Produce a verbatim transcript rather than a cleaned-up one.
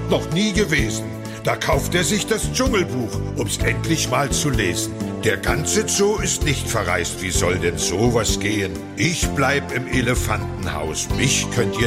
dort noch nie gewesen. Da kauft er sich das Dschungelbuch, um's endlich mal zu lesen. Der ganze Zoo ist nicht verreist, wie soll denn sowas gehen? Ich bleib im Elefantenhaus, mich könnt ihr